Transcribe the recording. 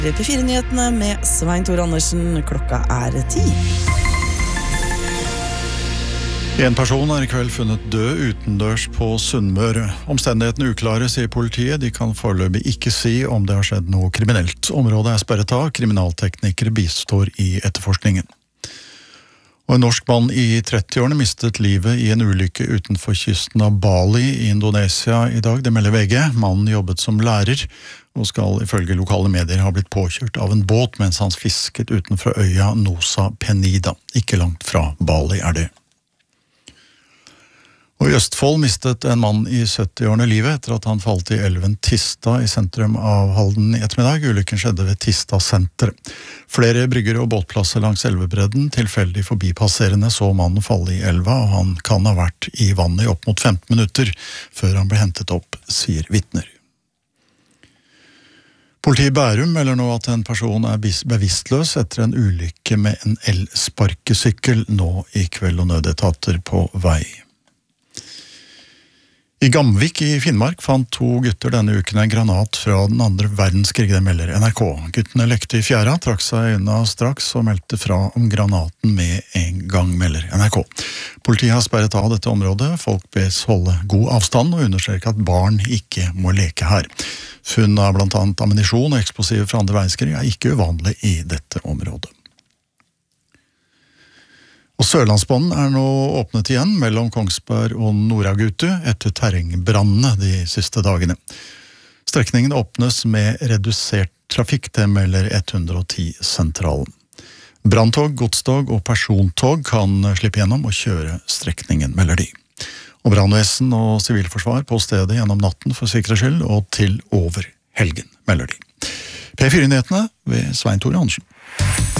P4-nyhetene med Svein Tore Andersen. Klokka 10. En person er i kveld funnet død utendørs på Sunnmøre. Omstendighetene uklare, sier politiet. De kan foreløpig ikke si om det har skjedd noe kriminelt. Området er sperret av. Kriminalteknikere bistår i etterforskningen. Og en norsk mann i 30-årene mistet livet i en ulykke utenfor kysten av Bali i Indonesia i dag. Det melder VG. Mannen jobbet som lærer og skal ifølge lokale medier ha blitt påkjørt av en båt mens han fisket utenfor øya Nusa Penida. Ikke langt fra Bali er det. Og i Østfold mistet en mann i 70-årene livet etter at han falt i elven Tista i sentrum av Halden i ettermiddag. Ulykken skjedde ved Tista senter. Flere brygger og båtplasser langs elvebredden. Tilfeldig forbipasserende så mannen falle i elva, og han kan ha vært i vannet i opp mot 15 minutter før han ble hentet opp, sier vitner. Politiet i Bærum melder nå at en person er bevisstløs etter en ulykke med en elsparkesykkel nå i kveld, og nødetater på vei. I Gamvik i Finnmark fant 2 gutter denne uken en granat fra den andre verdenskrig, det melder NRK. Guttene lekte i fjæra, trakk seg unna straks og meldte fra om granaten med en gang, melder NRK. Politiet har sperret av dette området, folk bes holde god avstand og understreker at barn ikke må leke her. Funn av blant annet ammunisjon og eksplosiver fra andre verdenskrig er ikke uvanlig i dette området. Og Sørlandsbanen er nå åpnet igjen mellom Kongsberg og Nord-Agutu etter terrengbrannene de siste dagene. Strekningen åpnes med redusert trafikk, det melder 110-sentralen. Branntog, godstog og persontog kan slippe gjennom og kjøre strekningen, melder de. Og brannvesen og sivilforsvar på stedet gjennom natten for sikkerhets skyld og til over helgen, melder de. P4-nyhetene ved Svein Tore Andersen.